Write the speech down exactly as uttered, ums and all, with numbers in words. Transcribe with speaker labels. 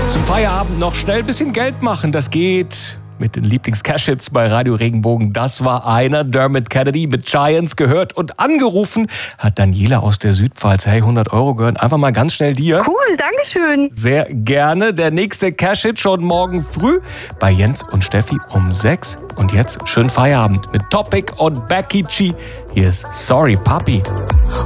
Speaker 1: Zum Feierabend noch schnell ein bisschen Geld machen. Das geht mit den Lieblings-Cash-Hits bei Radio Regenbogen. Das war einer. Dermot Kennedy mit Giants gehört und angerufen hat Daniela aus der Südpfalz. Hey, hundert Euro gehören einfach mal ganz schnell dir.
Speaker 2: Cool, dankeschön.
Speaker 1: Sehr gerne. Der nächste Cash-Hit schon morgen früh bei Jens und Steffi um sechs. Und jetzt schönen Feierabend mit Topic und Becky G. Hier ist Sorry Papi.